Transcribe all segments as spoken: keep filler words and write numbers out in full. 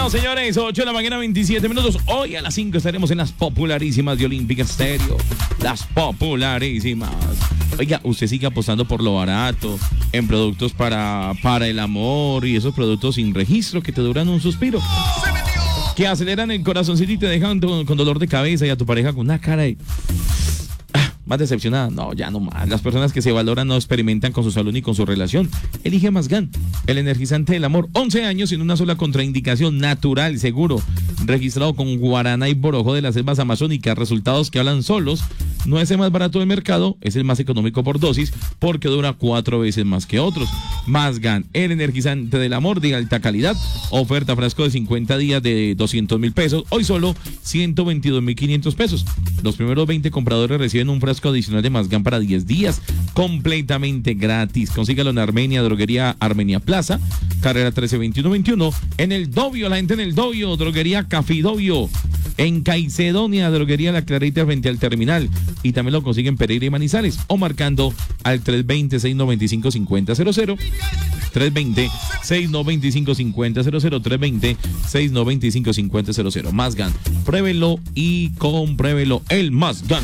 Bueno, señores, ocho de la mañana, veintisiete minutos. Hoy a las cinco estaremos en las popularísimas de Olímpica Estéreo. Las popularísimas. Oiga, usted sigue apostando por lo barato, en productos para, para el amor y esos productos sin registro que te duran un suspiro, que aceleran el corazoncito y te dejan con, con dolor de cabeza, y a tu pareja con una cara de... más decepcionada. No, ya no más. Las personas que se valoran no experimentan con su salud ni con su relación. Elige Masgan, el energizante del amor. once años sin una sola contraindicación, natural, seguro, registrado con guaraná y borojo de las selvas amazónicas. Resultados que hablan solos. No es el más barato del mercado, es el más económico por dosis, porque dura cuatro veces más que otros. Masgan, el energizante del amor de alta calidad. Oferta frasco de cincuenta días de doscientos mil pesos. Hoy solo ciento veintidós mil quinientos pesos. Los primeros veinte compradores reciben un frasco adicional de Masgan para diez días, completamente gratis. Consígalo en Armenia, Droguería Armenia Plaza, carrera trece veintiuno veintiuno. En el Dobio, la gente en el Dobio, Droguería Café Dobio. En Caicedonia, Droguería La Clarita frente al terminal. Y también lo consiguen en Pereira y Manizales, o marcando al tres veinte, seis noventa y cinco, cincuenta cero cero. tres veinte, seis noventa y cinco, cincuenta cero cero. tres veinte, seis noventa y cinco, cincuenta cero cero. Masgan, pruébelo y compruébelo. El Masgan.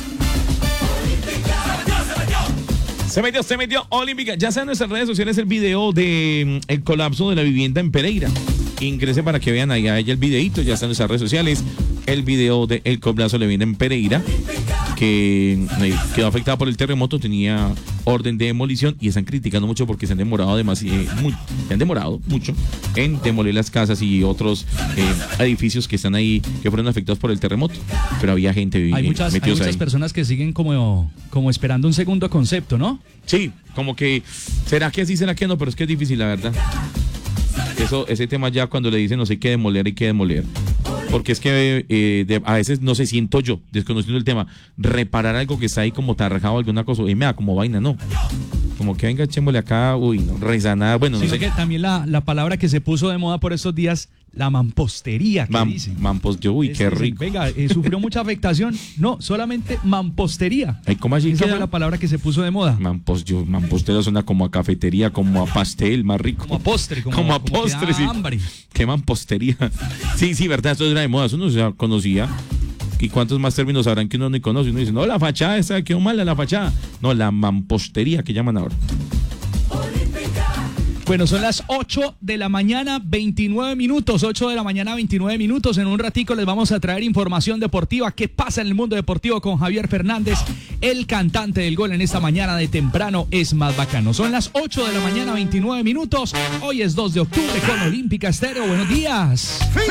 Se metió, se metió Olímpica. Ya sea en nuestras redes sociales el video de el colapso de la vivienda en Pereira. Ingrese para que vean ahí a ella el videito. Ya está en nuestras redes sociales el video de el colapso de la vivienda en Pereira, que eh, quedó afectada por el terremoto. Tenía orden de demolición y están criticando mucho porque se han demorado demasiado, eh, muy, se han demorado mucho en demoler las casas y otros eh, edificios que están ahí, que fueron afectados por el terremoto. Pero había gente hay eh, muchas, hay muchas ahí. personas que siguen como, como esperando un segundo concepto, ¿no? Sí, como que, ¿será que sí, será que no? Pero es que es difícil, la verdad. Eso, ese tema ya cuando le dicen no sé qué demoler, hay que demoler. Porque es que eh, de, a veces no sé, siento yo, desconociendo el tema, reparar algo que está ahí como tarrajado, alguna cosa, y me da como vaina, no. Como que venga, echémosle acá, uy, no, rezanada, bueno, no sí, sé. Que también la, la palabra que se puso de moda por estos días, la mampostería, que Man, dicen. Mampostería, uy, es, qué es, rico. Venga, eh, sufrió mucha afectación. No, solamente mampostería. Ay, ¿cómo así? Esa ¿Qué fue la palabra que se puso de moda. Mampostería, mampostería suena como a cafetería, como a pastel, más rico. Como a postre. Como, como a como postre, sí. Hambre. Qué mampostería. Sí, sí, verdad, esto era de moda, eso no se conocía. ¿Y cuántos más términos habrán que uno ni conoce? Uno dice, no, la fachada, esa quedó mala la fachada. No, la mampostería que llaman ahora. Bueno, son las ocho de la mañana, veintinueve minutos, ocho de la mañana, veintinueve minutos. En un ratico les vamos a traer información deportiva. ¿Qué pasa en el mundo deportivo con Javier Fernández? El cantante del gol en esta mañana de temprano es más bacano. Son las ocho de la mañana, veintinueve minutos. Hoy es dos de octubre con Olímpica Estéreo. Buenos días.